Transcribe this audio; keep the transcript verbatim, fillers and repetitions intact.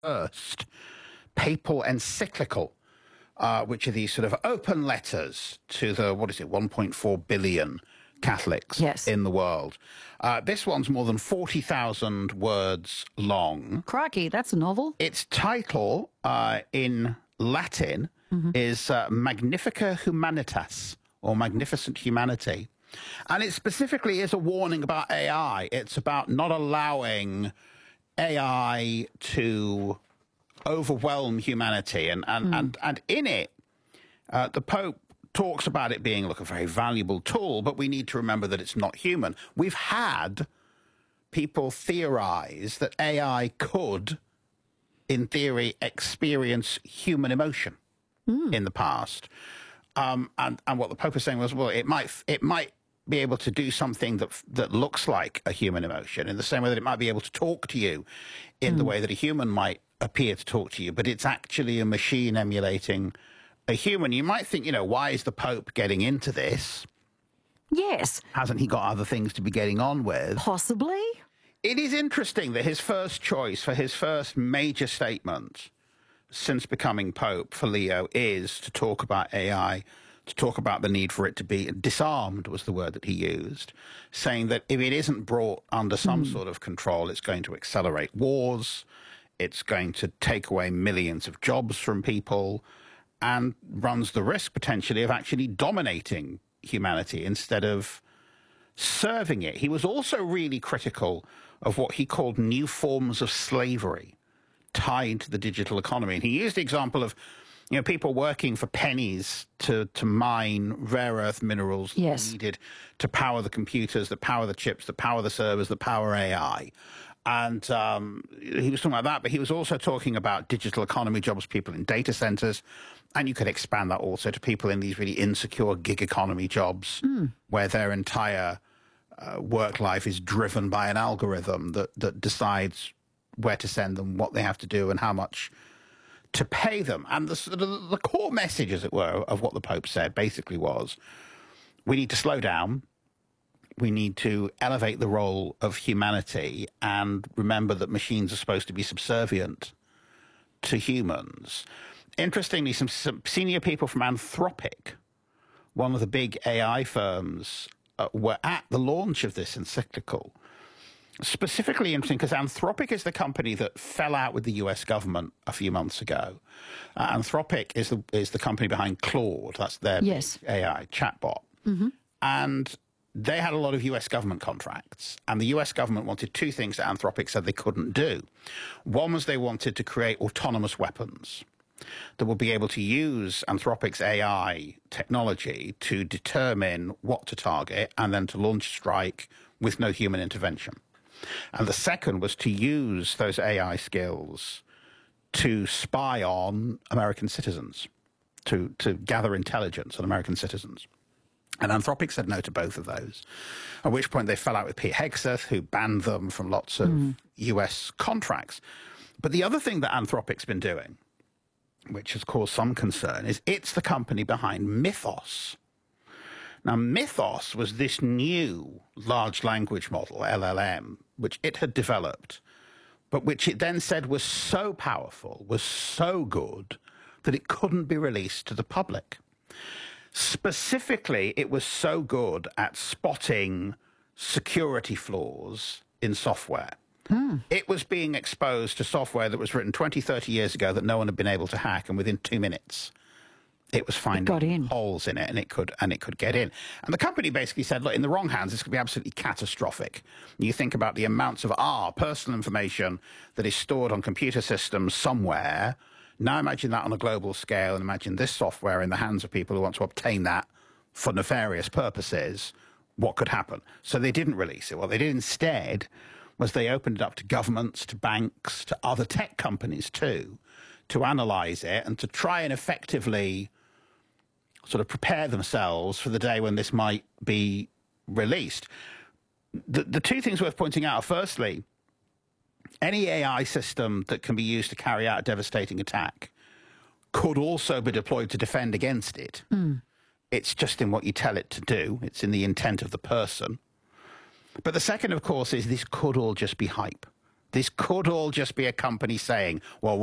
first papal encyclical, uh, which are these sort of open letters to the, what is it, one point four billion Catholics yes. in the world. Uh, this one's more than forty thousand words long. Crikey, that's a novel. Its title uh, in Latin mm-hmm. is uh, Magnifica Humanitas, or Magnificent Humanity. And it specifically is a warning about A I. It's about not allowing A I to overwhelm humanity. And, and, mm. and, and in it, uh, the Pope talks about it being, look, a very valuable tool, but we need to remember that it's not human. We've had people theorize that A I could, in theory, experience human emotion mm. in the past. Um, and, and what the Pope was saying was, well, it might, it might be able to do something that that looks like a human emotion, in the same way that it might be able to talk to you in mm. the way that a human might appear to talk to you, but it's actually a machine emulating a human. You might think, you know, why is the Pope getting into this? Yes. Hasn't he got other things to be getting on with? Possibly. It is interesting that his first choice for his first major statement since becoming Pope for Leo is to talk about A I, to talk about the need for it to be disarmed, was the word that he used, saying that if it isn't brought under some mm. sort of control, it's going to accelerate wars, it's going to take away millions of jobs from people, and runs the risk potentially of actually dominating humanity instead of serving it. He was also really critical of what he called new forms of slavery tied to the digital economy. And he used the example of, you know, people working for pennies to, to mine rare earth minerals yes. needed to power the computers, that power the chips, that power the servers, that power A I. And um, he was talking about that, but he was also talking about digital economy jobs, people in data centers. And you could expand that also to people in these really insecure gig economy jobs mm. where their entire uh, work life is driven by an algorithm that, that decides where to send them, what they have to do, and how much to pay them. And the, the, the core message, as it were, of what the Pope said basically was, we need to slow down. We need to elevate the role of humanity and remember that machines are supposed to be subservient to humans. Interestingly, some, some senior people from Anthropic, one of the big A I firms, uh, were at the launch of this encyclical. Specifically interesting because Anthropic is the company that fell out with the U S government a few months ago. Uh, Anthropic is the is the company behind Claude. That's their yes. A I chatbot. Mm-hmm. And they had a lot of U S government contracts, and the U S government wanted two things that Anthropic said they couldn't do. One was they wanted to create autonomous weapons that would be able to use Anthropic's A I technology to determine what to target and then to launch a strike with no human intervention. And the second was to use those A I skills to spy on American citizens, to, to gather intelligence on American citizens. And Anthropic said no to both of those, at which point they fell out with Pete Hegseth, who banned them from lots of mm. U S contracts. But the other thing that Anthropic's been doing, which has caused some concern, is it's the company behind Mythos. Now, Mythos was this new large language model, L L M, which it had developed, but which it then said was so powerful, was so good, that it couldn't be released to the public. Specifically, it was so good at spotting security flaws in software. Hmm. It was being exposed to software that was written twenty, thirty years ago that no one had been able to hack, and within two minutes, it was finding it in. holes in it, and it could and it could get in. And the company basically said, look, in the wrong hands, this could be absolutely catastrophic. You think about the amounts of our personal information that is stored on computer systems somewhere. Now imagine that on a global scale, and imagine this software in the hands of people who want to obtain that for nefarious purposes. What could happen? So they didn't release it. What they did instead was they opened it up to governments, to banks, to other tech companies too, to analyze it and to try and effectively sort of prepare themselves for the day when this might be released. The, the two things worth pointing out are, firstly, any A I system that can be used to carry out a devastating attack could also be deployed to defend against it. Mm. It's just in what you tell it to do. It's in the intent of the person. But the second, of course, is this could all just be hype. This could all just be a company saying, well,